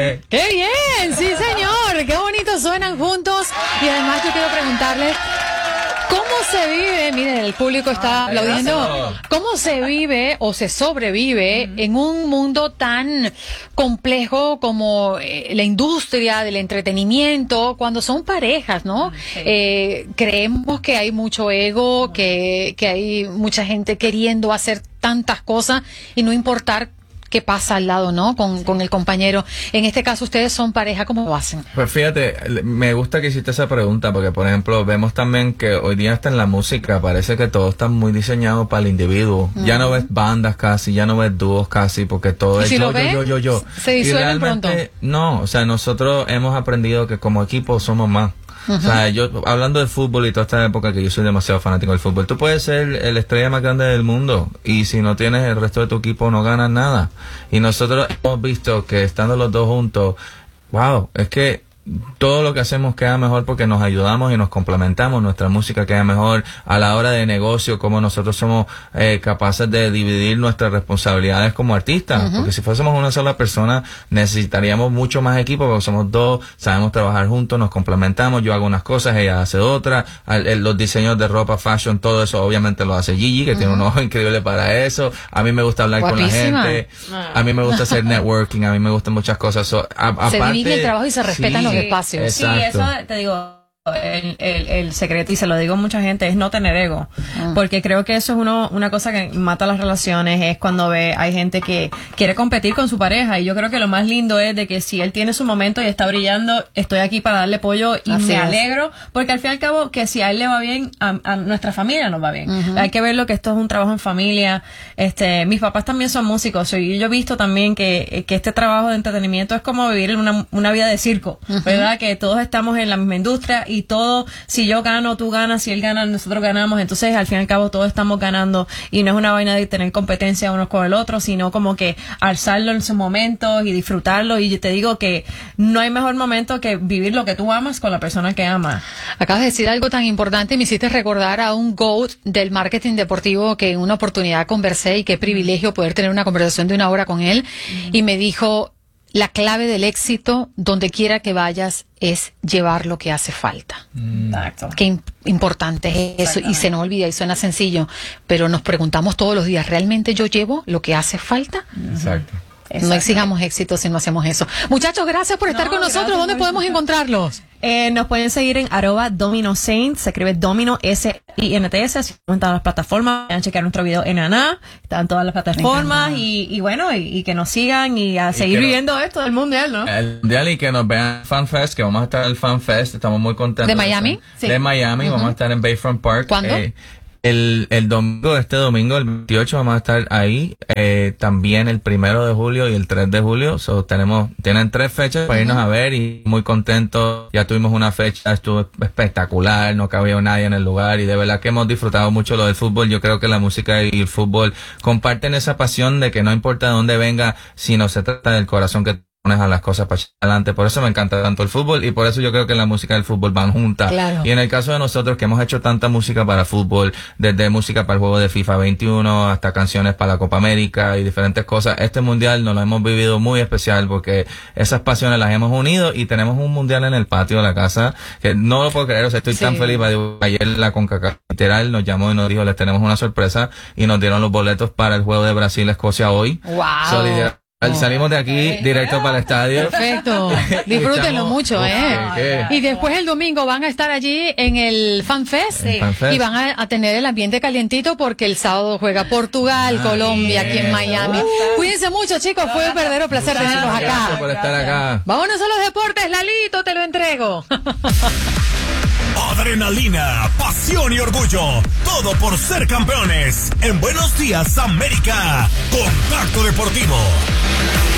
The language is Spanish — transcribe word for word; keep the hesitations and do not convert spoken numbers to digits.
¿Qué bien! Sí, señor. Qué bonito suenan juntos. Y además yo quiero preguntarles, ¿cómo se vive? Miren, el público está aplaudiendo. ¿Cómo se vive o se sobrevive uh-huh. en un mundo tan complejo como eh, la industria del entretenimiento, cuando son parejas, ¿no? Sí. Eh, creemos que hay mucho ego, que, que hay mucha gente queriendo hacer tantas cosas y no importar qué pasa al lado, ¿no? Con, sí. con el compañero. En este caso, ustedes son pareja, ¿cómo lo hacen? Pues fíjate, me gusta que hiciste esa pregunta, porque por ejemplo, vemos también que hoy día hasta en la música parece que todo está muy diseñado para el individuo. Uh-huh. Ya no ves bandas casi, ya no ves dúos casi, porque todo es si yo, yo, yo, yo, yo, yo. Se disuelven pronto. No, o sea, nosotros hemos aprendido que como equipo somos más. Uh-huh. O sea, yo, hablando de fútbol y toda esta época que yo soy demasiado fanático del fútbol, tú puedes ser el estrella más grande del mundo y si no tienes el resto de tu equipo no ganas nada. Y nosotros hemos visto que estando los dos juntos, wow, es que todo lo que hacemos queda mejor porque nos ayudamos y nos complementamos, nuestra música queda mejor a la hora de negocio, como nosotros somos eh, capaces de dividir nuestras responsabilidades como artistas, uh-huh. porque si fuésemos una sola persona necesitaríamos mucho más equipo, porque somos dos, sabemos trabajar juntos, nos complementamos, yo hago unas cosas, ella hace otras, los diseños de ropa, fashion, todo eso obviamente lo hace Gigi, que uh-huh. tiene un ojo increíble para eso, a mí me gusta hablar Guapísima. con la gente, a mí me gusta hacer networking, a mí me gustan muchas cosas. So, a, se aparte, divide el trabajo y se respetan sí, los espacios. Exacto. Sí, eso te digo, el, el, el secreto, y se lo digo a mucha gente, es no tener ego. Mm. Porque creo que eso es uno, una cosa que mata las relaciones, es cuando ve, hay gente que quiere competir con su pareja, y yo creo que lo más lindo es de que si él tiene su momento y está brillando, estoy aquí para darle apoyo y Así me es. alegro, porque al fin y al cabo, que si a él le va bien, a, a nuestra familia nos va bien. Uh-huh. Hay que verlo que esto es un trabajo en familia. Este, mis papás también son músicos, y yo he visto también que, que este trabajo de entretenimiento es como vivir en una, una vida de circo, uh-huh. ¿verdad? Que todos estamos en la misma industria y todo, si yo gano, tú ganas, si él gana, nosotros ganamos, entonces al fin y al cabo todos estamos ganando, y no es una vaina de tener competencia unos con el otro, sino como que alzarlo en sus momentos y disfrutarlo, y yo te digo que no hay mejor momento que vivir lo que tú amas con la persona que amas. Acabas de decir algo tan importante y me hiciste recordar a un GOAT del marketing deportivo que en una oportunidad conversé, y qué privilegio poder tener una conversación de una hora con él, mm. y me dijo: la clave del éxito, donde quiera que vayas, es llevar lo que hace falta. Exacto. Qué imp- importante es eso, y se nos olvida y suena sencillo, pero nos preguntamos todos los días, ¿realmente yo llevo lo que hace falta? Exacto. No exijamos éxito si no hacemos eso. Muchachos, gracias por estar no, con nosotros. Gracias, ¿Dónde podemos encontrarlos? Eh, nos pueden seguir en arroba Domino Saint, se escribe Domino S I N T S, así como en todas las plataformas. Vayan a checar nuestro video en Ana, están todas las plataformas, y, y bueno, y, y que nos sigan y a y seguir viviendo no, esto del mundial, ¿no? El mundial, y que nos vean FanFest, que vamos a estar en el FanFest, estamos muy contentos. ¿De Miami? Sí. De Miami, uh-huh. vamos a estar en Bayfront Park. ¿Cuándo? Eh, El, el domingo, este domingo, el veintiocho, vamos a estar ahí. Eh, también el primero de julio y el tres de julio. So, tenemos, tienen tres fechas para irnos a ver, y muy contentos. Ya tuvimos una fecha, estuvo espectacular, no cabía nadie en el lugar, y de verdad que hemos disfrutado mucho lo del fútbol. Yo creo que la música y el fútbol comparten esa pasión de que no importa de dónde venga, sino se trata del corazón que pones a las cosas para adelante. Por eso me encanta tanto el fútbol, y por eso yo creo que la música y el fútbol van juntas. Claro. Y en el caso de nosotros, que hemos hecho tanta música para fútbol, desde música para el juego de FIFA veintiuno hasta canciones para la Copa América y diferentes cosas, este mundial nos lo hemos vivido muy especial, porque esas pasiones las hemos unido, y tenemos un mundial en el patio de la casa que no lo puedo creer. O sea, estoy sí. tan feliz. Ayer la CONCACAF literal nos llamó y nos dijo: les tenemos una sorpresa, y nos dieron los boletos para el juego de Brasil-Escocia hoy. Wow. So, Oh. Salimos de aquí directo para el estadio. Perfecto. Disfrútenlo mucho, ¿eh? ¿Qué? Y después el domingo van a estar allí en el FanFest, sí. Fan y van a, a tener el ambiente calientito, porque el sábado juega Portugal, ah, Colombia, bien. Aquí en Miami. Uh, Cuídense mucho, chicos. Fue un verdadero placer gracias, tenerlos acá. Gracias por estar acá. Vámonos a los deportes. Lalito, te lo entrego. Adrenalina, pasión y orgullo. Todo por ser campeones. En Buenos Días, América. Contacto Deportivo.